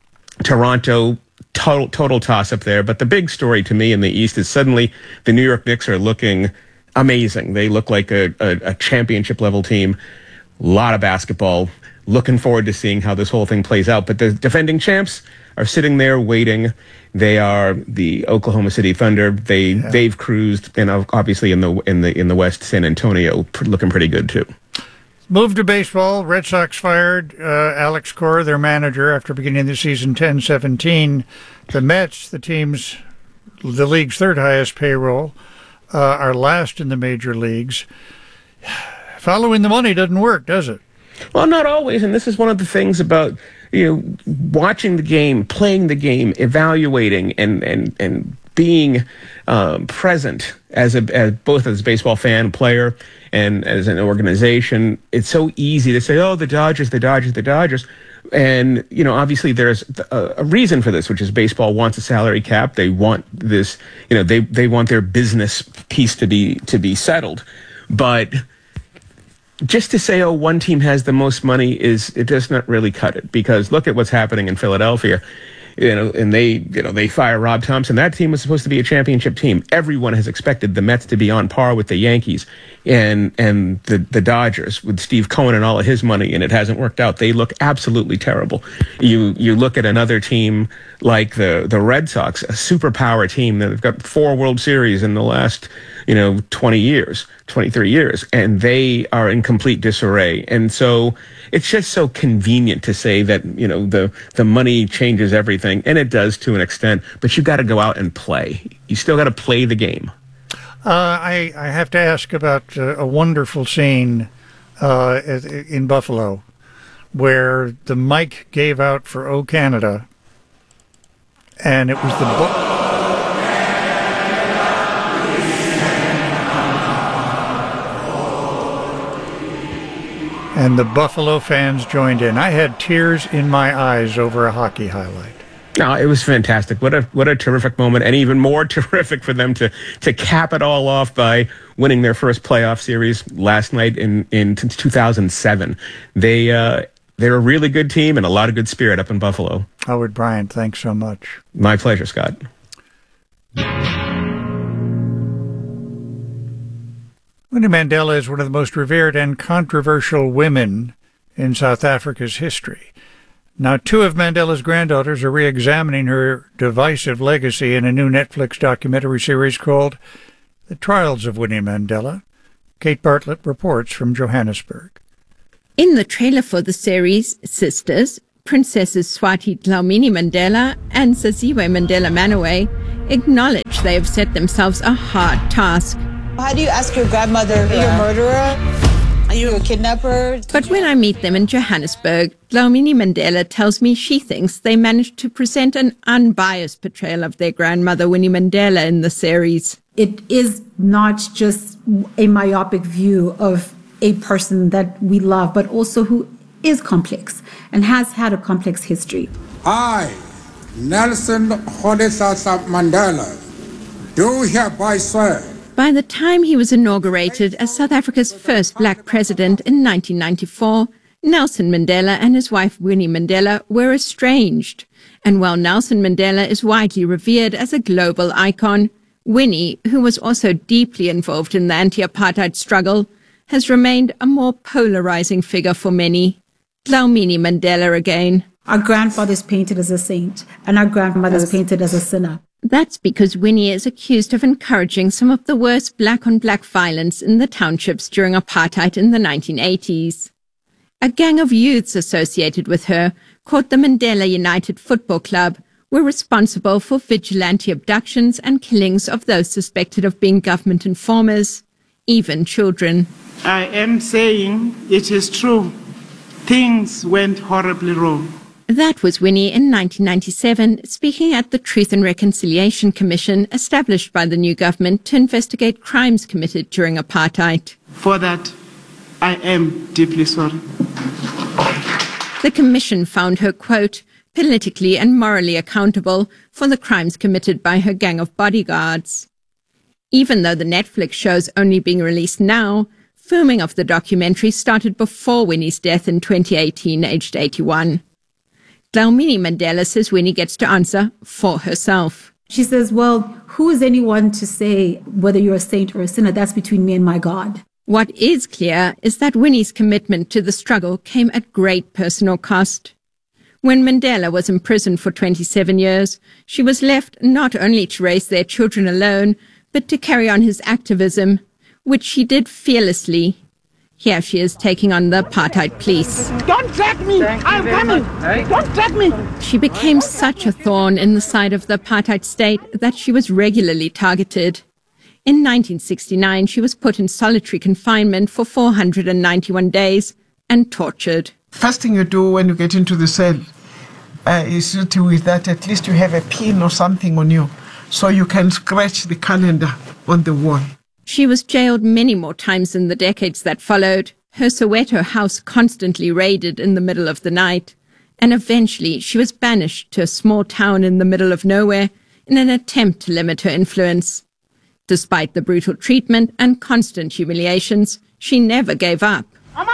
Toronto, total total toss up there. But the big story to me in the East is suddenly the New York Knicks are looking amazing. They look like a, a, a championship level team. A lot of basketball. Looking forward to seeing how this whole thing plays out. But the defending champs are sitting there waiting. They are the Oklahoma City Thunder. They yeah. they've cruised, and obviously in the in the in the West, San Antonio looking pretty good too. Move to baseball. Red Sox fired uh, Alex Cora, their manager, after beginning the season ten seventeen. The Mets, the team's the league's third highest payroll, uh, are last in the major leagues. Following the money doesn't work, does it? Well, not always, and this is one of the things about you know watching the game, playing the game, evaluating, and and and being um, present as a as both as a baseball fan, player, and as an organization. It's so easy to say, "Oh, the Dodgers, the Dodgers, the Dodgers," and you know obviously there's a, a reason for this, which is baseball wants a salary cap. They want this, you know, they they want their business piece to be to be settled, but. Just to say, oh, one team has the most money is it does not really cut it, because look at what's happening in Philadelphia, you know, and they, you know, they fire Rob Thompson. That team was supposed to be a championship team. Everyone has expected the Mets to be on par with the Yankees and and the the Dodgers with Steve Cohen and all of his money, and it hasn't worked out. They look absolutely terrible. You you look at another team like the the Red Sox, a superpower team that have got four World Series in the last, you know, twenty years, twenty-three years, and they are in complete disarray. And so it's just so convenient to say that, you know, the, the money changes everything, and it does to an extent, but you got to go out and play. You still got to play the game. Uh, I, I have to ask about uh, a wonderful scene uh, in Buffalo where the mic gave out for "O Canada," and it was the... Bu- And the Buffalo fans joined in. I had tears in my eyes over a hockey highlight. No, it was fantastic. What a what a terrific moment, and even more terrific for them to to cap it all off by winning their first playoff series last night in in two thousand seven. They uh, they're a really good team and a lot of good spirit up in Buffalo. Howard Bryant, thanks so much. My pleasure, Scott. Winnie Mandela is one of the most revered and controversial women in South Africa's history. Now, two of Mandela's granddaughters are re-examining her divisive legacy in a new Netflix documentary series called The Trials of Winnie Mandela. Kate Bartlett reports from Johannesburg. In the trailer for the series, Sisters, Princesses Swati Dlamini Mandela and Saziwe Mandela Manawe acknowledge they have set themselves a hard task. How do you ask your grandmother, are you a murderer? Are you a kidnapper? But when I meet them in Johannesburg, Dlamini Mandela tells me she thinks they managed to present an unbiased portrayal of their grandmother, Winnie Mandela, in the series. It is not just a myopic view of a person that we love, but also who is complex and has had a complex history. I, Nelson Rolihlahla Mandela, do hereby swear. By the time he was inaugurated as South Africa's first black president in nineteen ninety-four, Nelson Mandela and his wife Winnie Mandela were estranged. And while Nelson Mandela is widely revered as a global icon, Winnie, who was also deeply involved in the anti-apartheid struggle, has remained a more polarizing figure for many. Dlamini Mandela again. Our grandfather is painted as a saint, and our grandmother is painted as a sinner. That's because Winnie is accused of encouraging some of the worst black-on-black violence in the townships during apartheid in the nineteen eighties. A gang of youths associated with her, called the Mandela United Football Club, were responsible for vigilante abductions and killings of those suspected of being government informers, even children. I am saying it is true. Things went horribly wrong. That was Winnie in nineteen ninety-seven, speaking at the Truth and Reconciliation Commission established by the new government to investigate crimes committed during apartheid. For that, I am deeply sorry. The commission found her, quote, politically and morally accountable for the crimes committed by her gang of bodyguards. Even though the Netflix show's only being released now, filming of the documentary started before Winnie's death in twenty eighteen, aged eighty-one. Dlamini Mandela says Winnie gets to answer for herself. She says, well, who is anyone to say whether you're a saint or a sinner? That's between me and my God. What is clear is that Winnie's commitment to the struggle came at great personal cost. When Mandela was imprisoned for twenty-seven years, she was left not only to raise their children alone, but to carry on his activism, which she did fearlessly. Here she is taking on the apartheid police. Don't drag me! I'm coming! Don't drag me! She became such a thorn in the side of the apartheid state that she was regularly targeted. In nineteen sixty-nine, she was put in solitary confinement for four hundred ninety-one days and tortured. First thing you do when you get into the cell uh, is to deal with that. At least you have a pin or something on you so you can scratch the calendar on the wall. She was jailed many more times in the decades that followed, her Soweto house constantly raided in the middle of the night, and eventually she was banished to a small town in the middle of nowhere in an attempt to limit her influence. Despite the brutal treatment and constant humiliations, she never gave up.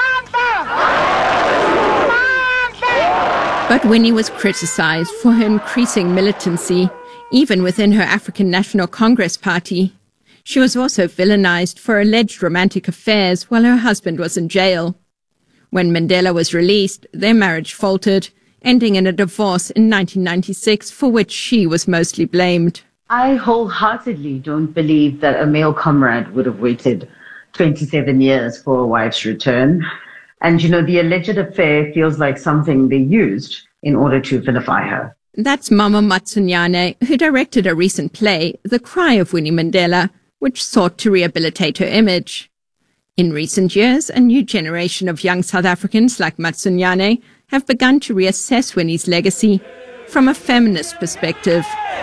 But Winnie was criticized for her increasing militancy, even within her African National Congress party. She was also villainized for alleged romantic affairs while her husband was in jail. When Mandela was released, their marriage faltered, ending in a divorce in nineteen ninety-six, for which she was mostly blamed. I wholeheartedly don't believe that a male comrade would have waited twenty-seven years for a wife's return. And, you know, the alleged affair feels like something they used in order to vilify her. That's Mama Matsunyane, who directed a recent play, The Cry of Winnie Mandela, which sought to rehabilitate her image. In recent years, a new generation of young South Africans like Matsunyane have begun to reassess Winnie's legacy from a feminist perspective.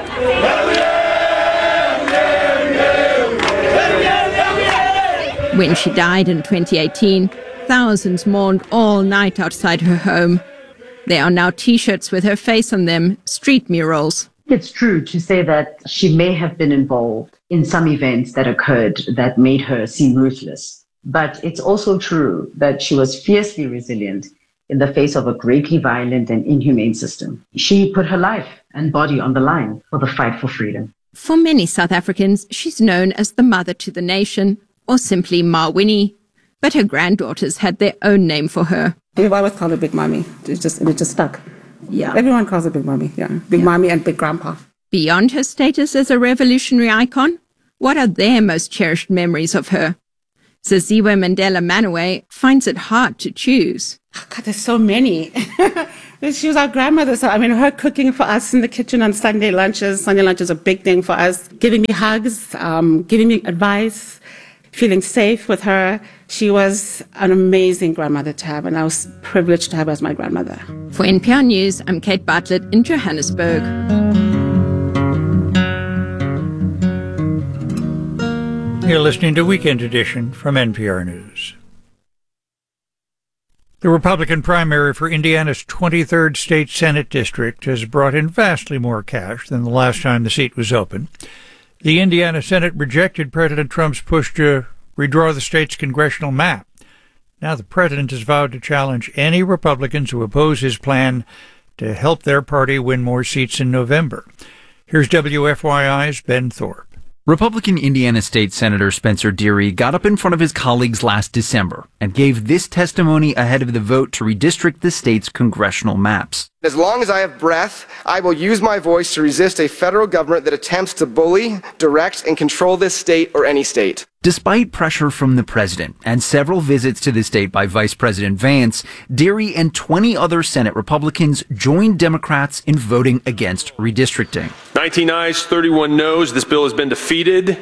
When she died in twenty eighteen, thousands mourned all night outside her home. There are now T-shirts with her face on them, street murals. It's true to say that she may have been involved in some events that occurred that made her seem ruthless. But it's also true that she was fiercely resilient in the face of a greatly violent and inhumane system. She put her life and body on the line for the fight for freedom. For many South Africans, she's known as the mother to the nation, or simply Ma Winnie. But her granddaughters had their own name for her. We've always called her Big Mommy. It just, it just stuck. Yeah. Everyone calls her Big Mommy, yeah. Big yeah. Mommy and Big Grandpa. Beyond her status as a revolutionary icon, what are their most cherished memories of her? Zaziwe Mandela Manawe finds it hard to choose. God, there's so many. She was our grandmother. So, I mean, her cooking for us in the kitchen on Sunday lunches. Sunday lunch is a big thing for us. Giving me hugs, um, giving me advice, feeling safe with her. She was an amazing grandmother to have, and I was privileged to have her as my grandmother. For N P R News, I'm Kate Bartlett in Johannesburg. You're listening to Weekend Edition from N P R News. The Republican primary for Indiana's twenty-third State Senate District has brought in vastly more cash than the last time the seat was open. The Indiana Senate rejected President Trump's push to redraw the state's congressional map. Now the president has vowed to challenge any Republicans who oppose his plan to help their party win more seats in November. Here's W F Y I's Ben Thorpe. Republican Indiana State Senator Spencer Deary got up in front of his colleagues last December and gave this testimony ahead of the vote to redistrict the state's congressional maps. As long as I have breath, I will use my voice to resist a federal government that attempts to bully, direct, and control this state or any state. Despite pressure from the president and several visits to the state by Vice President Vance, Deary and twenty other Senate Republicans joined Democrats in voting against redistricting. nineteen ayes, thirty-one noes. This bill has been defeated.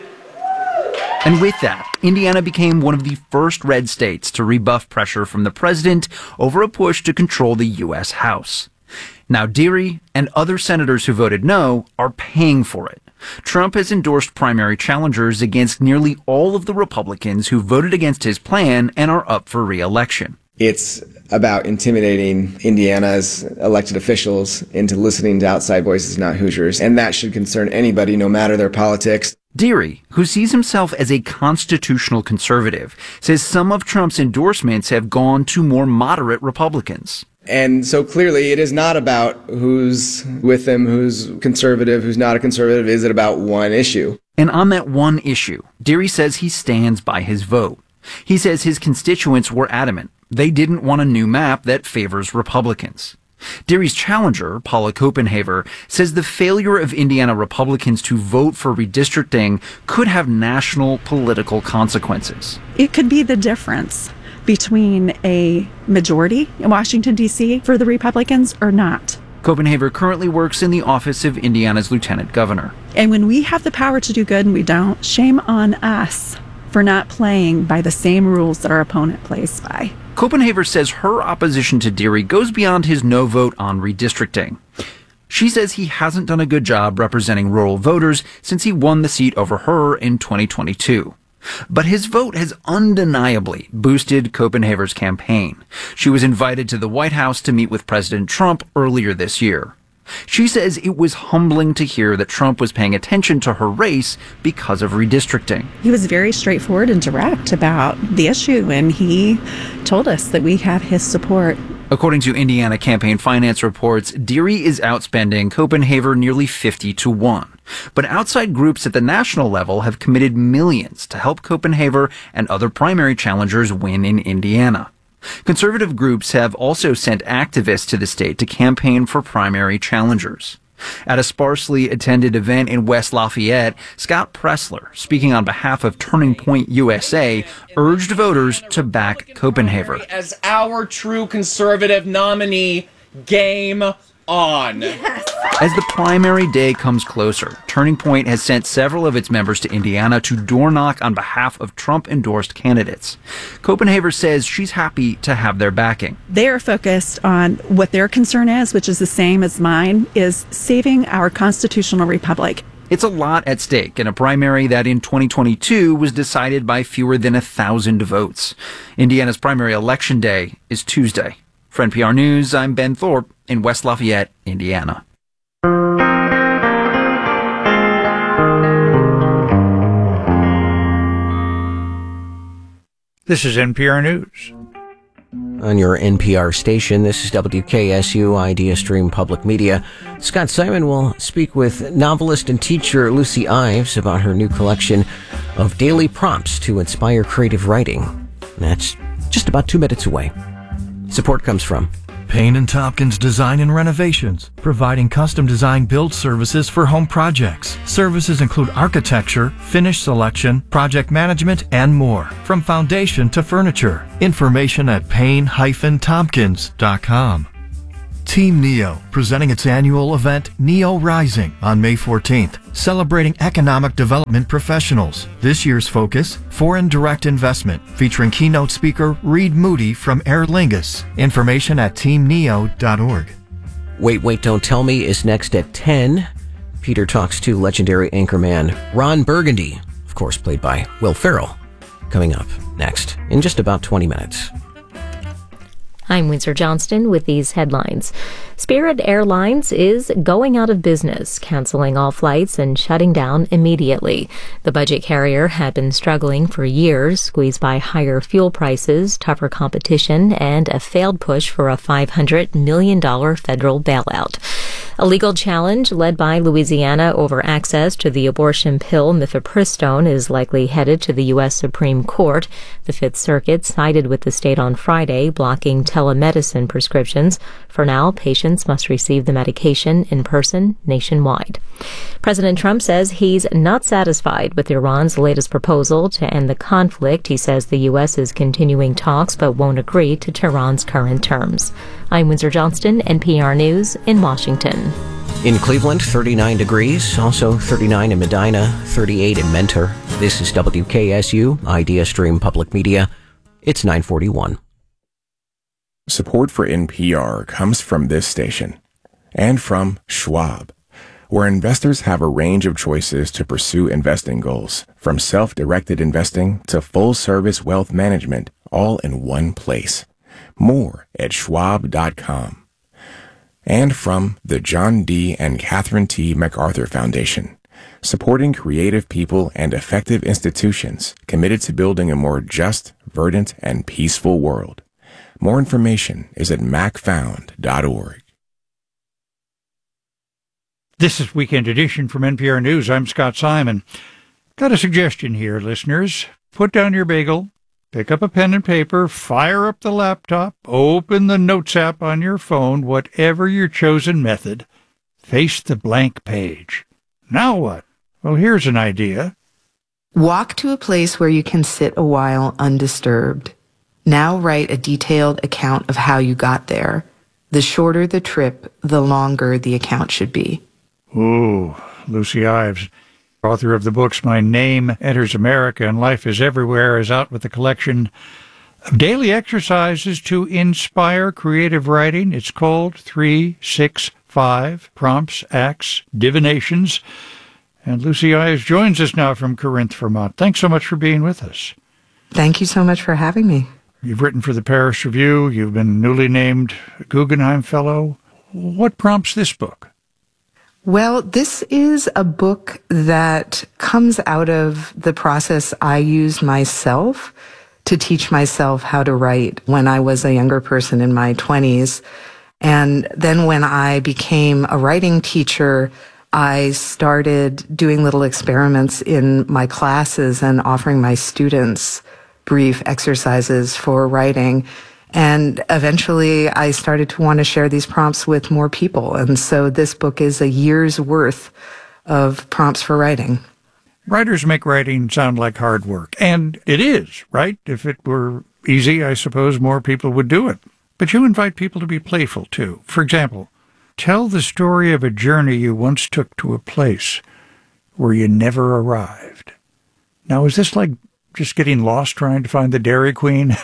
And with that, Indiana became one of the first red states to rebuff pressure from the president over a push to control the U S House. Now, Deary and other senators who voted no are paying for it. Trump has endorsed primary challengers against nearly all of the Republicans who voted against his plan and are up for re-election. It's about intimidating Indiana's elected officials into listening to outside voices, not Hoosiers, and that should concern anybody, no matter their politics. Deary, who sees himself as a constitutional conservative, says some of Trump's endorsements have gone to more moderate Republicans. And so clearly it is not about who's with them, who's conservative, who's not a conservative. Is it about one issue? And on that one issue, Deary says he stands by his vote. He says his constituents were adamant. They didn't want a new map that favors Republicans. Deary's challenger, Paula Copenhaver, says the failure of Indiana Republicans to vote for redistricting could have national political consequences. It could be the difference between a majority in Washington, D C for the Republicans or not. Copenhaver currently works in the office of Indiana's lieutenant governor. And when we have the power to do good and we don't, shame on us for not playing by the same rules that our opponent plays by. Copenhaver says her opposition to Deary goes beyond his no vote on redistricting. She says he hasn't done a good job representing rural voters since he won the seat over her in twenty twenty-two. But his vote has undeniably boosted Copenhaver's campaign. She was invited to the White House to meet with President Trump earlier this year. She says it was humbling to hear that Trump was paying attention to her race because of redistricting. He was very straightforward and direct about the issue, and he told us that we have his support. According to Indiana campaign finance reports, Deary is outspending Copenhaver nearly fifty to one. But outside groups at the national level have committed millions to help Copenhaver and other primary challengers win in Indiana. Conservative groups have also sent activists to the state to campaign for primary challengers. At a sparsely attended event in West Lafayette, Scott Pressler, speaking on behalf of Turning Point U S A, urged voters to back Copenhaver. As our true conservative nominee, game on. Yes. As the primary day comes closer, Turning Point has sent several of its members to Indiana to door knock on behalf of Trump-endorsed candidates. Copenhaver says she's happy to have their backing. They are focused on what their concern is, which is the same as mine, is saving our constitutional republic. It's a lot at stake in a primary that in twenty twenty-two was decided by fewer than a thousand votes. Indiana's primary election day is Tuesday. For N P R News, I'm Ben Thorpe in West Lafayette, Indiana. This is N P R News. On your N P R station, this is W K S U Idea Stream Public Media. Scott Simon will speak with novelist and teacher Lucy Ives about her new collection of daily prompts to inspire creative writing. That's just about two minutes away. Support comes from Payne and Tompkins Design and Renovations, providing custom design build services for home projects. Services include architecture, finish selection, project management, and more. From foundation to furniture. Information at payne dash tompkins dot com. Team Neo, presenting its annual event, Neo Rising, on May fourteenth, celebrating economic development professionals. This year's focus, foreign direct investment, featuring keynote speaker Reed Moody from Aer Lingus. Information at team neo dot org. Wait, Wait, Don't Tell Me is next at ten. Peter talks to legendary anchorman Ron Burgundy, of course played by Will Ferrell, coming up next in just about twenty minutes. I'm Windsor Johnston with these headlines. Spirit Airlines is going out of business, canceling all flights and shutting down immediately. The budget carrier had been struggling for years, squeezed by higher fuel prices, tougher competition, and a failed push for a five hundred million dollars federal bailout. A legal challenge led by Louisiana over access to the abortion pill mifepristone is likely headed to the U S Supreme Court. The Fifth Circuit sided with the state on Friday, blocking telemedicine prescriptions. For now, patients must receive the medication in person nationwide. President Trump says he's not satisfied with Iran's latest proposal to end the conflict. He says the U S is continuing talks but won't agree to Tehran's current terms. I'm Windsor Johnston, N P R News in Washington. In Cleveland, thirty-nine degrees, also thirty-nine in Medina, thirty-eight in Mentor. This is W K S U, Idea Stream Public Media. It's nine forty-one. Support for N P R comes from this station and from Schwab, where investors have a range of choices to pursue investing goals, from self-directed investing to full-service wealth management, all in one place. More at schwab dot com. And from the John D. and Catherine T. MacArthur Foundation, supporting creative people and effective institutions committed to building a more just, verdant, and peaceful world. More information is at mac found dot org. This is Weekend Edition from N P R News. I'm Scott Simon. Got a suggestion here, listeners. Put down your bagel, pick up a pen and paper, fire up the laptop, open the Notes app on your phone, whatever your chosen method. Face the blank page. Now what? Well, here's an idea. Walk to a place where you can sit a while undisturbed. Now write a detailed account of how you got there. The shorter the trip, the longer the account should be. Ooh, Lucy Ives, author of the books My Name Enters America and Life is Everywhere, is out with a collection of daily exercises to inspire creative writing. It's called three six five, Prompts, Acts, Divinations. And Lucy Ives joins us now from Corinth, Vermont. Thanks so much for being with us. Thank you so much for having me. You've written for the Paris Review. You've been newly named Guggenheim Fellow. What prompts this book? Well, this is a book that comes out of the process I used myself to teach myself how to write when I was a younger person in my twenties. And then when I became a writing teacher, I started doing little experiments in my classes and offering my students brief exercises for writing. And eventually I started to want to share these prompts with more people. And so this book is a year's worth of prompts for writing. Writers make writing sound like hard work. And it is, right? If it were easy, I suppose more people would do it. But you invite people to be playful, too. For example, tell the story of a journey you once took to a place where you never arrived. Now, is this like just getting lost trying to find the Dairy Queen?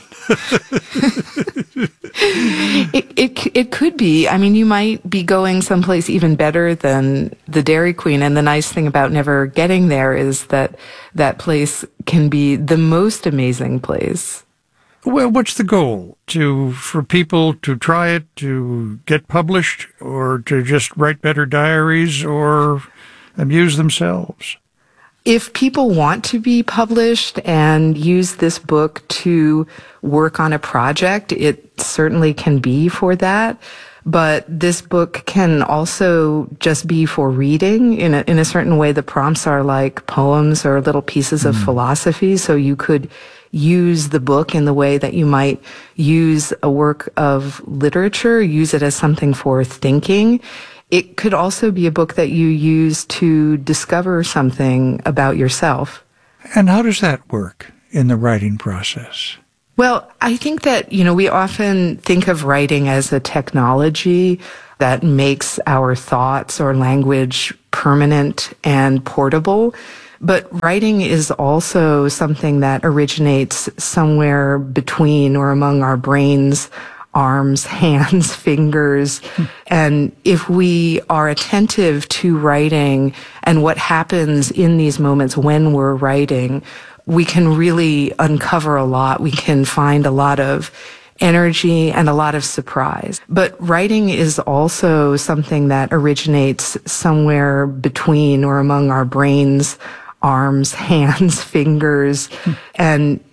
it, it it could be. I mean, you might be going someplace even better than the Dairy Queen. And the nice thing about never getting there is that that place can be the most amazing place. Well, what's the goal? To for people to try it, to get published, or to just write better diaries, or amuse themselves? If people want to be published and use this book to work on a project, it certainly can be for that. But this book can also just be for reading. In a, in a certain way, the prompts are like poems or little pieces of mm. philosophy. So you could use the book in the way that you might use a work of literature, use it as something for thinking. It could also be a book that you use to discover something about yourself. And how does that work in the writing process? Well, I think that, you know, we often think of writing as a technology that makes our thoughts or language permanent and portable. But writing is also something that originates somewhere between or among our brains, arms, hands, fingers. And if we are attentive to writing and what happens in these moments when we're writing, we can really uncover a lot. We can find a lot of energy and a lot of surprise. But writing is also something that originates somewhere between or among our brains, arms, hands, fingers. And